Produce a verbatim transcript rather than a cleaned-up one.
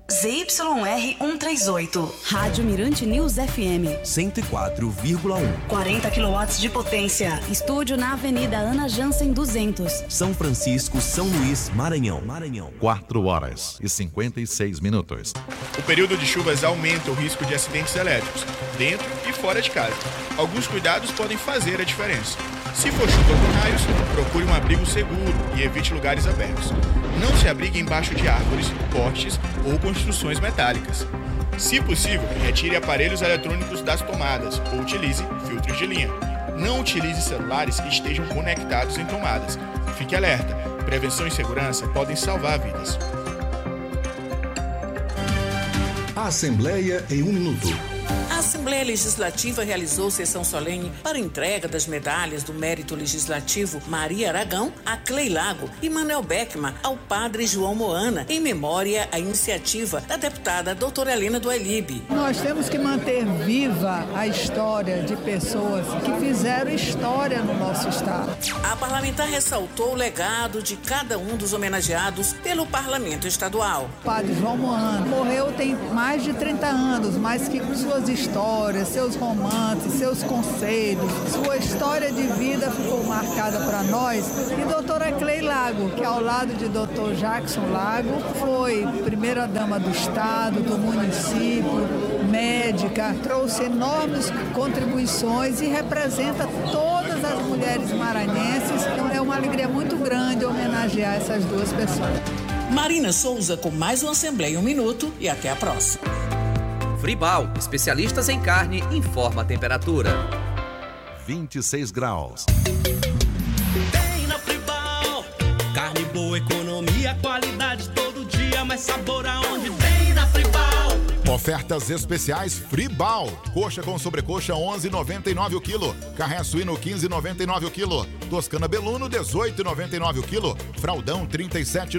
Z Y R cento e trinta e oito. Rádio Mirante News F M. cento e quatro vírgula um. quarenta quilowatts de potência. Estúdio na Avenida Ana Jansen duzentos. São Francisco, São Luís, Maranhão. Maranhão. quatro horas e cinquenta e seis minutos. O período de chuvas aumenta o risco de acidentes elétricos, dentro e fora de casa. Alguns cuidados podem fazer a diferença. Se for chuva com raios, procure um abrigo seguro e evite lugares abertos. Não se abrigue embaixo de árvores, postes ou construções metálicas. Se possível, retire aparelhos eletrônicos das tomadas ou utilize filtros de linha. Não utilize celulares que estejam conectados em tomadas. Fique alerta, prevenção e segurança podem salvar vidas. Assembleia em um minuto. A Assembleia Legislativa realizou sessão solene para entrega das medalhas do Mérito Legislativo Maria Aragão a Clay Lago e Manuel Beckman ao Padre João Moana, em memória à iniciativa da deputada doutora Helena do Ailib. Nós temos que manter viva a história de pessoas que fizeram história no nosso estado. A parlamentar ressaltou o legado de cada um dos homenageados pelo Parlamento Estadual. O Padre João Moana morreu tem mais de trinta anos, mas que suas histórias, seus romances, seus conselhos, sua história de vida ficou marcada para nós. E doutora Clay Lago, que ao lado de doutor Jackson Lago, foi primeira-dama do estado, do município, médica, trouxe enormes contribuições e representa todas as mulheres maranhenses. Então é uma alegria muito grande homenagear essas duas pessoas. Marina Souza com mais uma Assembleia em um minuto e até a próxima. Fribal, especialistas em carne, informa a temperatura. vinte e seis graus. Tem na Fribal, carne boa, economia, qualidade todo dia, mais sabor aonde tem na Fribal. Ofertas especiais Fribal. Coxa com sobrecoxa onze reais e noventa e nove centavos o quilo. Carré suíno quinze reais e noventa e nove centavos o quilo. Toscana Beluno dezoito reais e noventa e nove centavos o quilo. Fraldão trinta e sete reais.